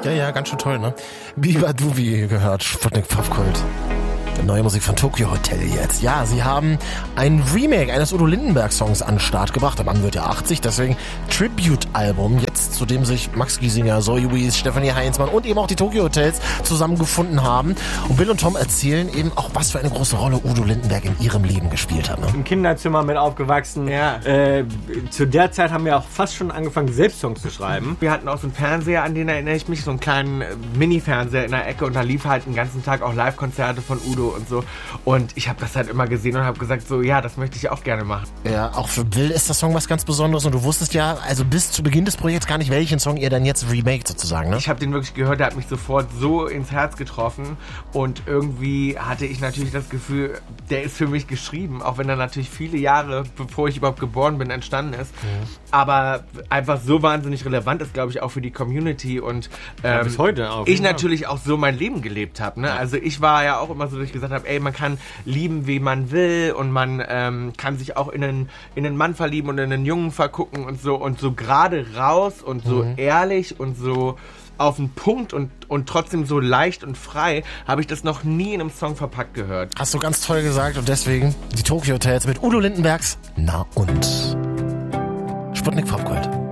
Ja, ganz schön toll, ne? Biba Duvi gehört, Sputnik Popkult. Neue Musik von Tokyo Hotel jetzt. Ja, sie haben ein Remake eines Udo Lindenberg-Songs an den Start gebracht. Der Mann wird ja 80, deswegen Tribute-Album. Jetzt, zu dem sich Max Giesinger, Zoe Wees, Stefanie Heinzmann und eben auch die Tokyo Hotels zusammengefunden haben. Und Bill und Tom erzählen eben auch, was für eine große Rolle Udo Lindenberg in ihrem Leben gespielt hat. Ne? Im Kinderzimmer mit aufgewachsen. Ja. Zu der Zeit haben wir auch fast schon angefangen, selbst Songs zu schreiben. Wir hatten auch so einen Fernseher, an den erinnere ich mich, so einen kleinen Mini-Fernseher in der Ecke und da lief halt den ganzen Tag auch Live-Konzerte von Udo und so. Und ich habe das halt immer gesehen und habe gesagt, so ja, das möchte ich auch gerne machen. Ja, auch für Bill ist das Song was ganz Besonderes und du wusstest ja, also bis zu Beginn des Projekts gar nicht, welchen Song ihr dann jetzt remaked sozusagen, ne? Ich habe den wirklich gehört, der hat mich sofort so ins Herz getroffen und irgendwie hatte ich natürlich das Gefühl, der ist für mich geschrieben, auch wenn er natürlich viele Jahre, bevor ich überhaupt geboren bin, entstanden ist. Aber einfach so wahnsinnig relevant ist, glaube ich, auch für die Community und bis heute auch. Ich natürlich auch so mein Leben gelebt habe. Ne? Ja. Also ich war ja auch immer so, dass ich gesagt habe, ey, man kann lieben, wie man will und man kann sich auch in einen Mann verlieben und in einen Jungen vergucken und so gerade raus und so ehrlich und so auf den Punkt und trotzdem so leicht und frei habe ich das noch nie in einem Song verpackt gehört. Hast du ganz toll gesagt und deswegen die Tokyo Hotels mit Udo Lindenbergs Na und Sputnik Popkult.